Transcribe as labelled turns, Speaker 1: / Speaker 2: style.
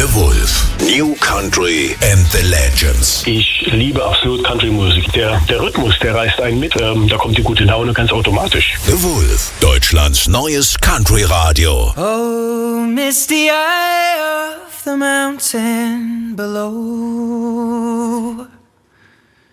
Speaker 1: The Wolf. New Country and the Legends.
Speaker 2: Ich liebe absolut Country-Musik. Der Rhythmus, der reißt einen mit. Da kommt die gute Laune ganz automatisch.
Speaker 1: The Wolf. Deutschlands neues Country-Radio.
Speaker 3: Oh, misty eye of the mountain below.